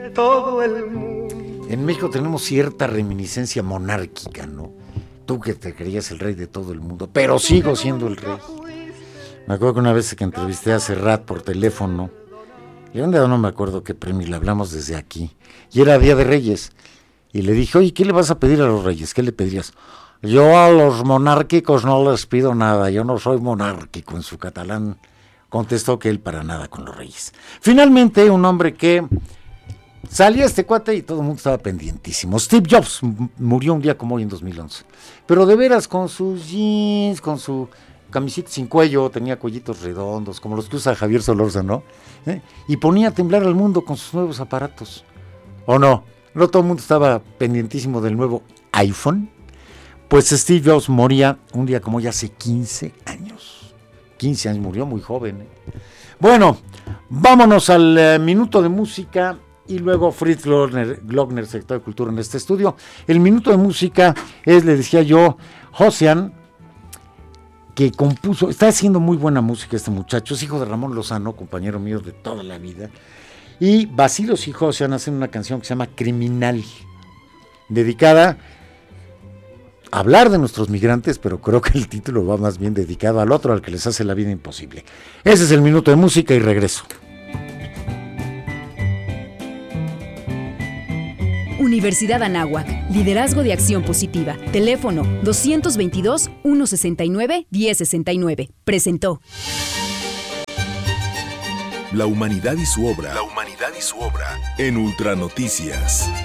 Todo el mundo. En México tenemos cierta reminiscencia monárquica, ¿no? Tú que te creías el rey de todo el mundo, pero sigo siendo el rey. Me acuerdo que una vez que entrevisté a Serrat por teléfono, y un día no me acuerdo qué premio, le hablamos desde aquí, y era Día de Reyes, y le dije, oye, ¿qué le vas a pedir a los reyes? ¿Qué le pedirías? Yo a los monárquicos no les pido nada, yo no soy monárquico, en su catalán contestó que él para nada con los reyes. Finalmente, un hombre que salía este cuate y todo el mundo estaba pendientísimo. Steve Jobs murió un día como hoy en 2011, pero de veras con sus jeans, con su camiseta sin cuello, tenía cuellitos redondos, como los que usa Javier Solórzano, ¿no? Y ponía a temblar al mundo con sus nuevos aparatos. ¿O no? No todo el mundo estaba pendientísimo del nuevo iPhone. Pues Steve Jobs moría un día como hoy hace 15 años. 15 años, murió muy joven. Bueno, vámonos al minuto de música y luego Fritz Glockner, secretario de Cultura en este estudio. El minuto de música es, le decía yo, Josian, que compuso, está haciendo muy buena música este muchacho, es hijo de Ramón Lozano, compañero mío de toda la vida, y Bacilos y Josian hacen una canción que se llama Criminal, dedicada a hablar de nuestros migrantes, pero creo que el título va más bien dedicado al otro, al que les hace la vida imposible. Ese es el minuto de música y regreso. Universidad Anáhuac, Liderazgo de Acción Positiva. Teléfono 222-169-1069. Presentó. La humanidad y su obra. La humanidad y su obra. En Ultranoticias.